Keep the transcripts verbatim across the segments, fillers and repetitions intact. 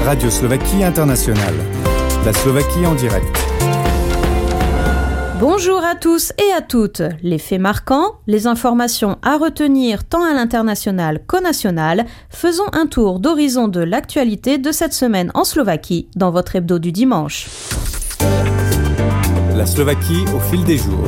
Radio Slovaquie Internationale. La Slovaquie en direct. Bonjour à tous et à toutes. Les faits marquants, les informations à retenir tant à l'international qu'au national, faisons un tour d'horizon de l'actualité de cette semaine en Slovaquie dans votre hebdo du dimanche. La Slovaquie au fil des jours.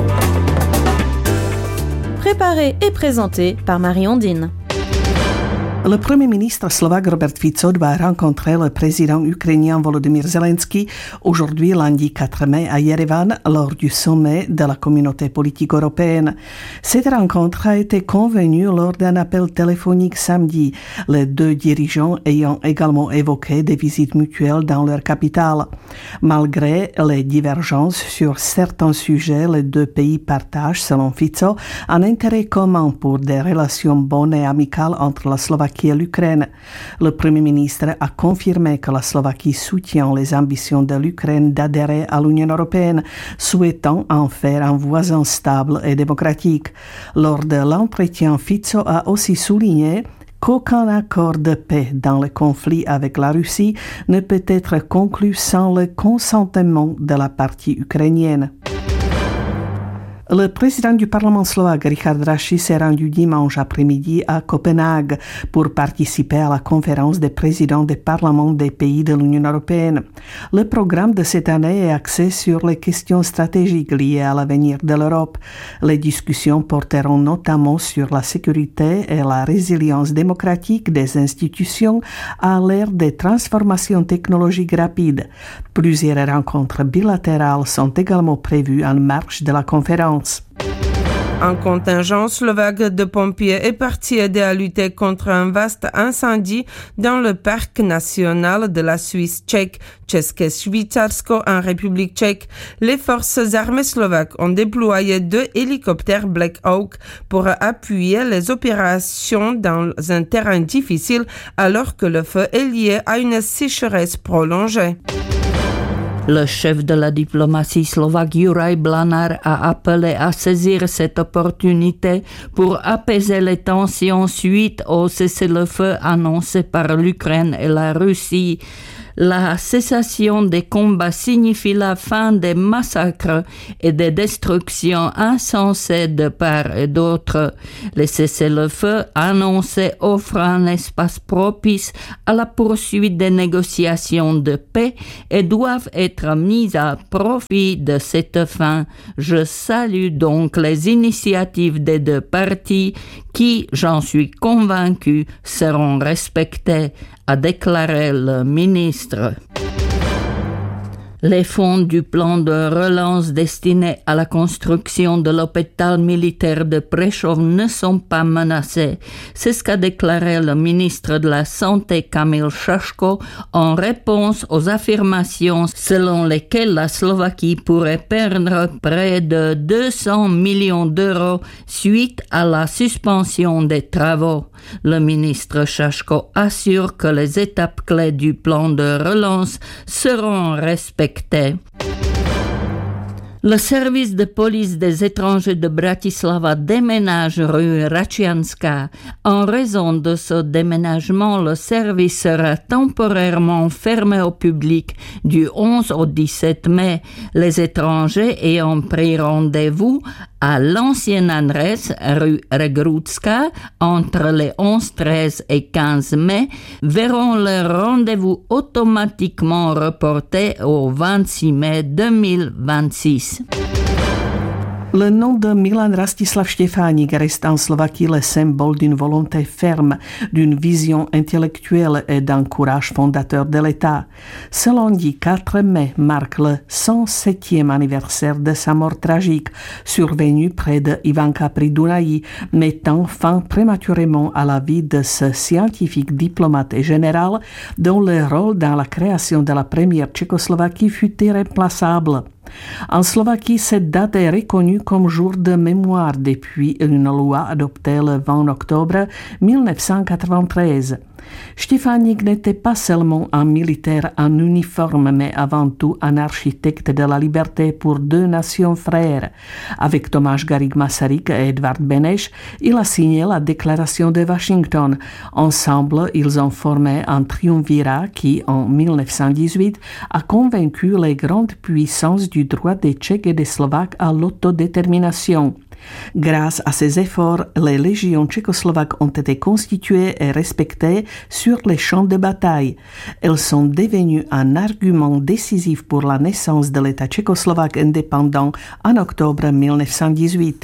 Préparé et présenté par Marie-Ondine. Le Premier ministre slovaque Robert Fico va rencontrer le président ukrainien Volodymyr Zelensky aujourd'hui lundi quatre mai à Yerevan lors du sommet de la communauté politique européenne. Cette rencontre a été convenue lors d'un appel téléphonique samedi, les deux dirigeants ayant également évoqué des visites mutuelles dans leur capitale. Malgré les divergences sur certains sujets, les deux pays partagent, selon Fico, un intérêt commun pour des relations bonnes et amicales entre la Slovaquie et l'Ukraine. Le Premier ministre a confirmé que la Slovaquie soutient les ambitions de l'Ukraine d'adhérer à l'Union européenne, souhaitant en faire un voisin stable et démocratique. Lors de l'entretien, Fico a aussi souligné qu'aucun accord de paix dans le conflit avec la Russie ne peut être conclu sans le consentement de la partie ukrainienne. Le président du Parlement slovaque, Richard Raši, s'est rendu dimanche après-midi à Copenhague pour participer à la conférence des présidents des parlements des pays de l'Union européenne. Le programme de cette année est axé sur les questions stratégiques liées à l'avenir de l'Europe. Les discussions porteront notamment sur la sécurité et la résilience démocratique des institutions à l'ère des transformations technologiques rapides. Plusieurs rencontres bilatérales sont également prévues en marge de la conférence. Un contingent slovaque de pompiers est parti aider à lutter contre un vaste incendie dans le parc national de la Suisse tchèque, České Švýcarsko en République tchèque. Les forces armées slovaques ont déployé deux hélicoptères Black Hawk pour appuyer les opérations dans un terrain difficile alors que le feu est lié à une sécheresse prolongée. Le chef de la diplomatie slovaque Juraj Blanar a appelé à saisir cette opportunité pour apaiser les tensions suite au cessez-le-feu annoncé par l'Ukraine et la Russie. La cessation des combats signifie la fin des massacres et des destructions insensées de part et d'autre. Le cessez-le-feu annoncé offre un espace propice à la poursuite des négociations de paix et doivent être mises à profit de cette fin. Je salue donc les initiatives des deux parties qui, j'en suis convaincu, seront respectées, a déclaré le ministre. Les fonds du plan de relance destinés à la construction de l'hôpital militaire de Prešov ne sont pas menacés. C'est ce qu'a déclaré le ministre de la Santé Kamil Šaško en réponse aux affirmations selon lesquelles la Slovaquie pourrait perdre près de deux cents millions d'euros suite à la suspension des travaux. Le ministre Šaško assure que les étapes clés du plan de relance seront respectées. Le service de police des étrangers de Bratislava déménage rue Račianska. En raison de ce déménagement, le service sera temporairement fermé au public du onze au dix-sept mai. Les étrangers ayant pris rendez-vous à l'ancienne adresse rue Regrutska entre les onze, treize et quinze mai verront leur rendez-vous automatiquement reporté au vingt-six mai deux mille vingt-six. Le nom de Milan Rastislav Štefánik reste en Slovaquie le symbole d'une volonté ferme, d'une vision intellectuelle et d'un courage fondateur de l'État. Ce lundi quatre mai marque le cent septième anniversaire de sa mort tragique, survenue près de Ivanka pri Dunaji, mettant fin prématurément à la vie de ce scientifique, diplomate et général dont le rôle dans la création de la première Tchécoslovaquie fut irréplaçable. En Slovaquie, cette date est reconnue comme jour de mémoire depuis une loi adoptée le vingt octobre mille neuf cent quatre-vingt-treize. Štefánik n'était pas seulement un militaire en uniforme, mais avant tout un architecte de la liberté pour deux nations frères. Avec Tomáš Garrigue-Masaryk et Edvard Beneš, il a signé la déclaration de Washington. Ensemble, ils ont formé un triumvirat qui, en mille neuf cent dix-huit, a convaincu les grandes puissances du droit des Tchèques et des Slovaques à l'autodétermination. Grâce à ces efforts, les légions tchécoslovaques ont été constituées et respectées sur les champs de bataille. Elles sont devenues un argument décisif pour la naissance de l'État tchécoslovaque indépendant en octobre mille neuf cent dix-huit.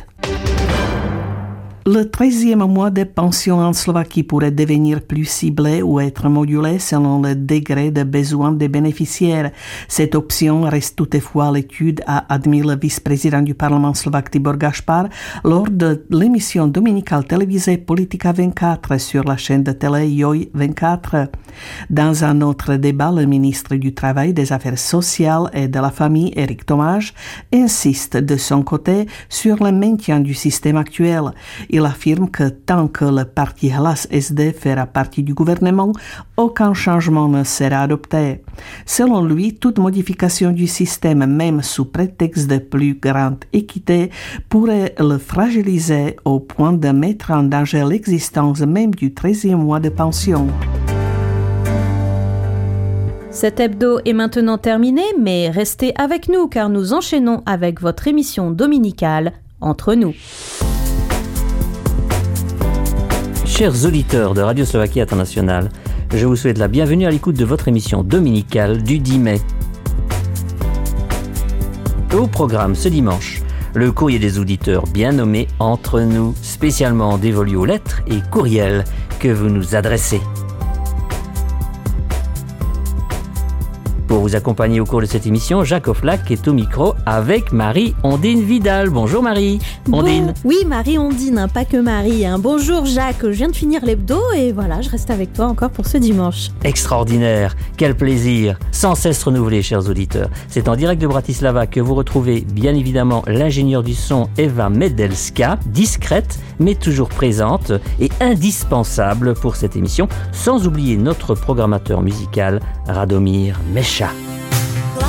Le treizième mois de pension en Slovaquie pourrait devenir plus ciblé ou être modulé selon le degré de besoin des bénéficiaires. Cette option reste toutefois à l'étude, a admis le vice-président du Parlement slovaque Tibor Gašpar lors de l'émission dominicale télévisée Politika vingt-quatre sur la chaîne de télé Joj vingt-quatre. Dans un autre débat, le ministre du Travail, des Affaires sociales et de la Famille, Éric Tomáš, insiste de son côté sur le maintien du système actuel. Il affirme que tant que le parti Hlas S D fera partie du gouvernement, aucun changement ne sera adopté. Selon lui, toute modification du système, même sous prétexte de plus grande équité, pourrait le fragiliser au point de mettre en danger l'existence même du treizième mois de pension. Cet hebdo est maintenant terminé, mais restez avec nous car nous enchaînons avec votre émission dominicale Entre nous. Chers auditeurs de Radio Slovaquie Internationale, je vous souhaite la bienvenue à l'écoute de votre émission dominicale du dix mai. Au programme ce dimanche, le courrier des auditeurs bien nommé Entre nous, spécialement dévolu aux lettres et courriels que vous nous adressez. Pour vous accompagner au cours de cette émission, Jacques Offlac est au micro avec Marie-Ondine Vidal. Bonjour Marie. Ondine. Bon, oui, Marie-Ondine, hein, pas que Marie. Hein. Bonjour Jacques, je viens de finir l'hebdo et voilà, je reste avec toi encore pour ce dimanche. Extraordinaire, quel plaisir, sans cesse renouvelé, chers auditeurs. C'est en direct de Bratislava que vous retrouvez bien évidemment l'ingénieure du son Eva Medelska, discrète mais toujours présente et indispensable pour cette émission, sans oublier notre programmateur musical Radomir Mecha.